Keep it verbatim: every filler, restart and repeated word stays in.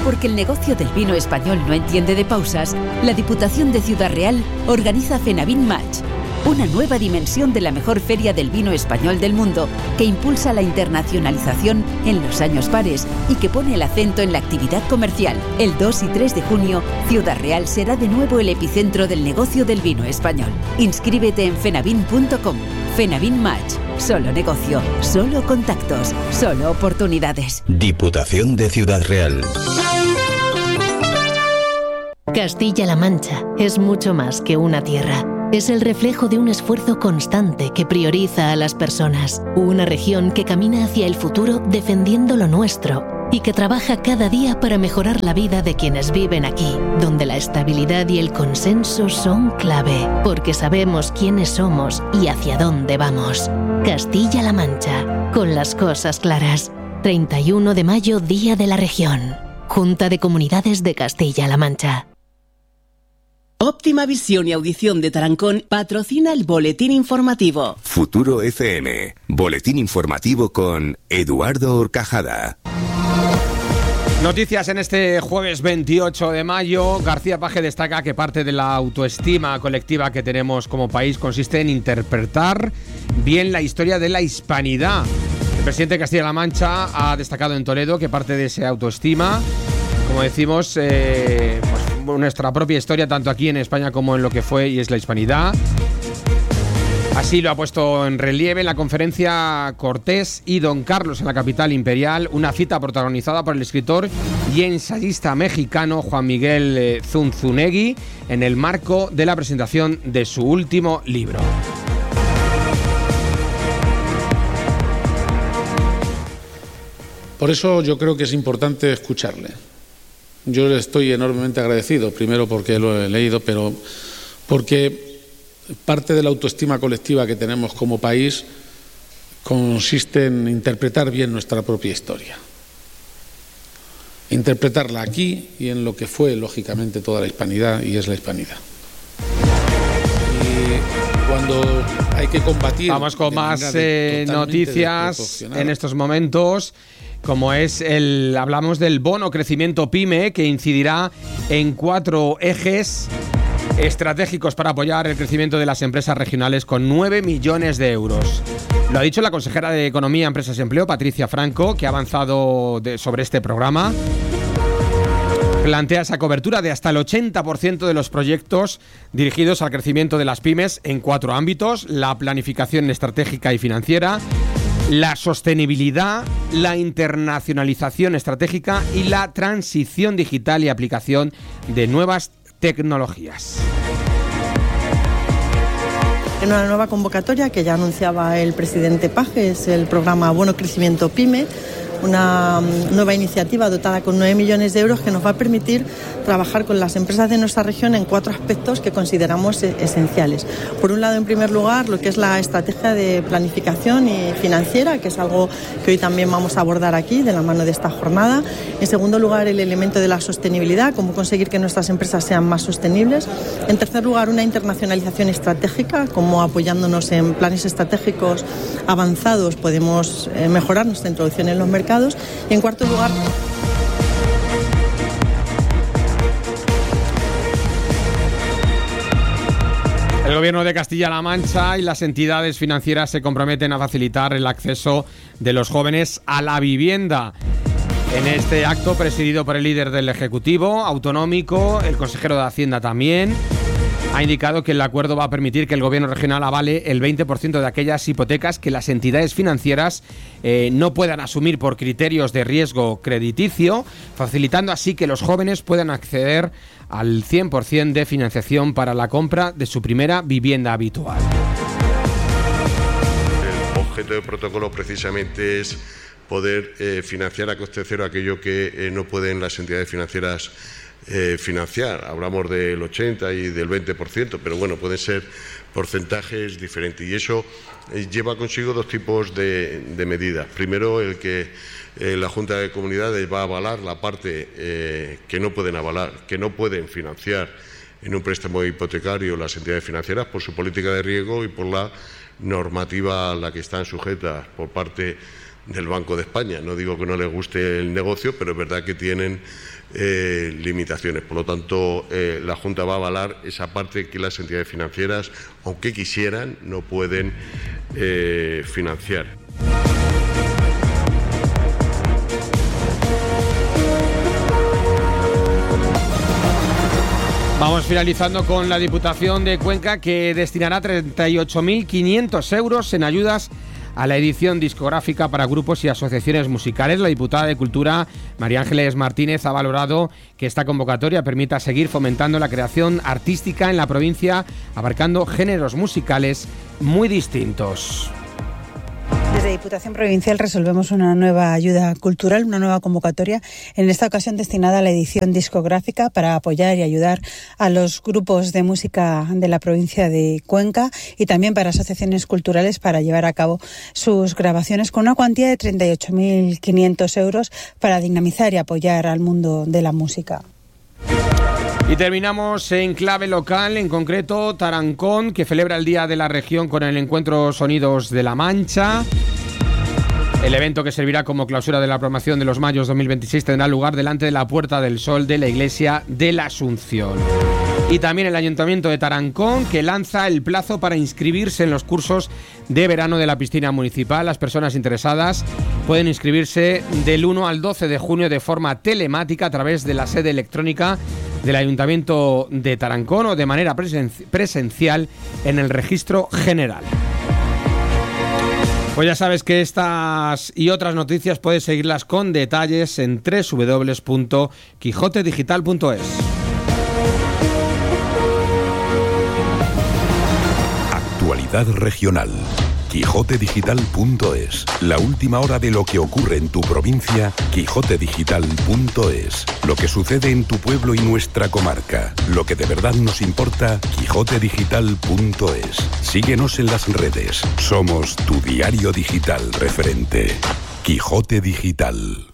Porque el negocio del vino español no entiende de pausas, la Diputación de Ciudad Real organiza Fenavin Match, una nueva dimensión de la mejor feria del vino español del mundo, que impulsa la internacionalización en los años pares y que pone el acento en la actividad comercial. El dos y tres de junio, Ciudad Real será de nuevo el epicentro del negocio del vino español. Inscríbete en fenavin punto com. Fenavin Match. Solo negocio, solo contactos, solo oportunidades. Diputación de Ciudad Real. Castilla-La Mancha es mucho más que una tierra. Es el reflejo de un esfuerzo constante que prioriza a las personas. Una región que camina hacia el futuro defendiendo lo nuestro y que trabaja cada día para mejorar la vida de quienes viven aquí, donde la estabilidad y el consenso son clave, porque sabemos quiénes somos y hacia dónde vamos. Castilla-La Mancha, con las cosas claras. treinta y uno de mayo, Día de la Región. Junta de Comunidades de Castilla-La Mancha. Óptima Visión y Audición de Tarancón patrocina el Boletín Informativo. Futuro F M, Boletín Informativo con Eduardo Horcajada. Noticias en este jueves veintiocho de mayo. García Paje destaca que parte de la autoestima colectiva que tenemos como país consiste en interpretar bien la historia de la hispanidad. El presidente de Castilla-La Mancha ha destacado en Toledo que parte de esa autoestima, como decimos, eh, pues nuestra propia historia, tanto aquí en España como en lo que fue y es la hispanidad. Así lo ha puesto en relieve en la conferencia Cortés y Don Carlos en la capital imperial, una cita protagonizada por el escritor y ensayista mexicano Juan Miguel Zunzunegui en el marco de la presentación de su último libro. Por eso yo creo que es importante escucharle. Yo le estoy enormemente agradecido, primero porque lo he leído, pero porque parte de la autoestima colectiva que tenemos como país consiste en interpretar bien nuestra propia historia. Interpretarla aquí y en lo que fue, lógicamente, toda la hispanidad y es la hispanidad. Y cuando hay que combatir... Vamos con más eh, noticias en estos momentos. Como es el, hablamos del bono crecimiento PYME, que incidirá en cuatro ejes estratégicos para apoyar el crecimiento de las empresas regionales con nueve millones de euros. Lo ha dicho la consejera de Economía, Empresas y Empleo, Patricia Franco, que ha avanzado de, sobre este programa. Plantea esa cobertura de hasta el ochenta por ciento de los proyectos dirigidos al crecimiento de las pymes en cuatro ámbitos: la planificación estratégica y financiera, la sostenibilidad, la internacionalización estratégica y la transición digital y aplicación de nuevas tecnologías. En una nueva convocatoria que ya anunciaba el presidente Paje, es el programa Bono Crecimiento PYME, una nueva iniciativa dotada con nueve millones de euros que nos va a permitir trabajar con las empresas de nuestra región en cuatro aspectos que consideramos esenciales. Por un lado, en primer lugar, lo que es la estrategia de planificación y financiera, que es algo que hoy también vamos a abordar aquí de la mano de esta jornada. En segundo lugar, el elemento de la sostenibilidad, cómo conseguir que nuestras empresas sean más sostenibles. En tercer lugar, una internacionalización estratégica, cómo apoyándonos en planes estratégicos avanzados podemos mejorar nuestra introducción en los mercados. Y en cuarto lugar, el Gobierno de Castilla-La Mancha y las entidades financieras se comprometen a facilitar el acceso de los jóvenes a la vivienda. En este acto, presidido por el líder del Ejecutivo autonómico, el consejero de Hacienda también, ha indicado que el acuerdo va a permitir que el Gobierno regional avale el veinte por ciento de aquellas hipotecas que las entidades financieras eh, no puedan asumir por criterios de riesgo crediticio, facilitando así que los jóvenes puedan acceder al cien por ciento de financiación para la compra de su primera vivienda habitual. El objeto del protocolo precisamente es poder eh, financiar a coste cero aquello que eh, no pueden las entidades financieras Eh, financiar. Hablamos del ochenta y del veinte por ciento, pero bueno, pueden ser porcentajes diferentes y eso eh, lleva consigo dos tipos de, de medidas. Primero, el que eh, la Junta de Comunidades va a avalar la parte eh, que no pueden avalar, que no pueden financiar en un préstamo hipotecario las entidades financieras por su política de riesgo y por la normativa a la que están sujetas por parte del Banco de España. No digo que no les guste el negocio, pero es verdad que tienen eh, limitaciones. Por lo tanto, eh, la Junta va a avalar esa parte que las entidades financieras, aunque quisieran, no pueden eh, financiar. Vamos finalizando con la Diputación de Cuenca, que destinará treinta y ocho mil quinientos euros en ayudas a la edición discográfica para grupos y asociaciones musicales. La diputada de Cultura, María Ángeles Martínez, ha valorado que esta convocatoria permita seguir fomentando la creación artística en la provincia, abarcando géneros musicales muy distintos. Desde Diputación Provincial resolvemos una nueva ayuda cultural, una nueva convocatoria, en esta ocasión destinada a la edición discográfica para apoyar y ayudar a los grupos de música de la provincia de Cuenca y también para asociaciones culturales para llevar a cabo sus grabaciones, con una cuantía de treinta y ocho mil quinientos euros para dinamizar y apoyar al mundo de la música. Y terminamos en clave local, en concreto Tarancón, que celebra el Día de la Región con el encuentro Sonidos de la Mancha. El evento, que servirá como clausura de la programación de los Mayos dos mil veintiséis, tendrá lugar delante de la Puerta del Sol de la Iglesia de la Asunción. Y también el Ayuntamiento de Tarancón, que lanza el plazo para inscribirse en los cursos de verano de la piscina municipal. Las personas interesadas pueden inscribirse del uno al doce de junio de forma telemática a través de la sede electrónica del Ayuntamiento de Tarancón o de manera presencial en el registro general. Pues ya sabes que estas y otras noticias puedes seguirlas con detalles en doble u doble u doble u punto quijote digital punto es. Actualidad regional. quijote digital punto es. La última hora de lo que ocurre en tu provincia. quijote digital punto es. Lo que sucede en tu pueblo y nuestra comarca. Lo que de verdad nos importa. quijote digital punto es. Síguenos en las redes. Somos tu diario digital referente. Quijote Digital.